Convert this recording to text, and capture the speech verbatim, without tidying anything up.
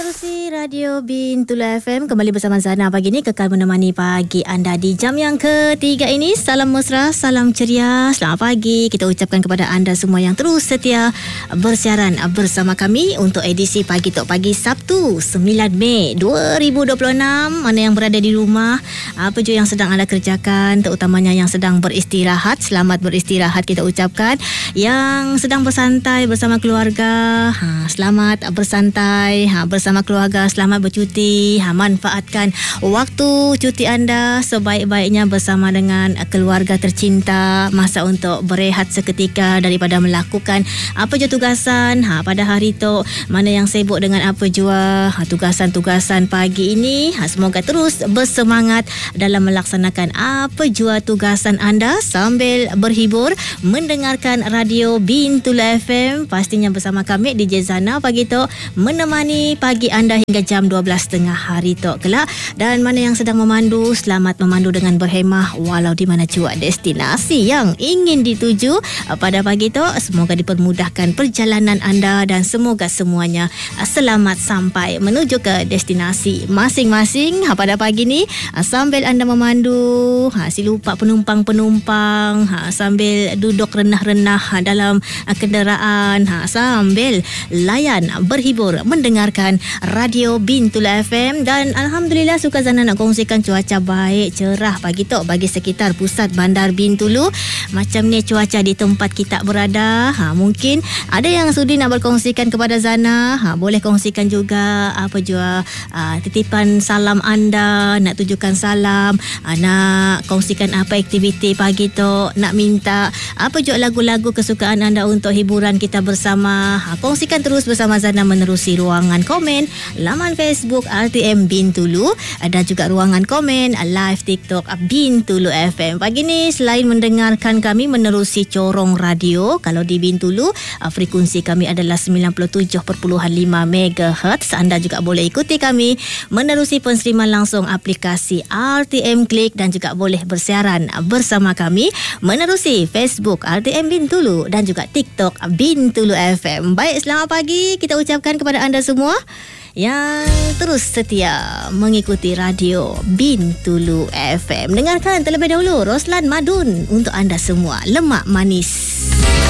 Menerusi Radio Bintulu F M, kembali bersama Zana pagi ini, kekal menemani pagi anda di jam yang ketiga ini. Salam mesra, salam ceria, selamat pagi kita ucapkan kepada anda semua yang terus setia bersiaran bersama kami untuk edisi Pagi Tok Pagi Sabtu sembilan Mei dua ribu dua puluh enam. Mana yang berada di rumah, apa juga yang sedang anda kerjakan, terutamanya yang sedang beristirahat, selamat beristirahat kita ucapkan. Yang sedang bersantai bersama keluarga, ha, selamat bersantai ha, bersama keluarga, selamat bercuti. Ha, manfaatkan waktu cuti anda sebaik-baiknya bersama dengan keluarga tercinta, masa untuk berehat seketika daripada melakukan apa je tugasan ha, pada hari tu. Mana yang sibuk dengan apa jua ha, tugasan-tugasan pagi ini, ha, semoga terus bersemangat dalam melaksanakan apa jua tugasan anda sambil berhibur mendengarkan Radio Bintulu F M, pastinya bersama kami D J Zana pagi tu menemani pagi anda hingga jam dua belas tengah hari tu kelak. Dan mana yang sedang memandu, selamat memandu dengan berhemah walau di mana jua destinasi yang ingin dituju pada pagi tu. Semoga dipermudahkan perjalanan anda dan semoga semuanya selamat sampai menuju ke destinasi masing-masing ha, pada pagi ni. Ha, sambil anda memandu, ha, si lupa penumpang-penumpang, ha, sambil duduk renah-renah ha, dalam ha, kenderaan, ha, sambil layan berhibur mendengarkan Radio Bintulu F M. Dan Alhamdulillah suka Zana nak kongsikan cuaca baik, cerah pagi tu bagi sekitar pusat Bandar Bintulu. Macam ni cuaca di tempat kita berada. Ha, mungkin ada yang sudi nak berkongsikan kepada Zana. Ha, boleh kongsikan juga apa jua uh, titipan salam anda, nak tujukan salam, uh, nak kongsikan apa aktiviti pagi tu, nak minta apa jua lagu-lagu kesukaan anda untuk hiburan kita bersama. Ha, kongsikan terus bersama Zana menerusi ruangan komen laman Facebook R T M Bintulu dan juga ruangan komen live TikTok Bintulu F M. Pagi ni selain mendengarkan kami menerusi corong radio, kalau di Bintulu frekuensi kami adalah sembilan puluh tujuh perpuluhan lima megahertz. Anda juga boleh ikuti kami menerusi penseriman langsung aplikasi R T M Klik dan juga boleh bersiaran bersama kami menerusi Facebook R T M Bintulu dan juga TikTok Bintulu F M. Baik, selamat pagi kita ucapkan kepada anda semua yang terus setia mengikuti Radio Bintulu F M. Dengarkan terlebih dahulu Roslan Madun untuk anda semua, Lemak Manis.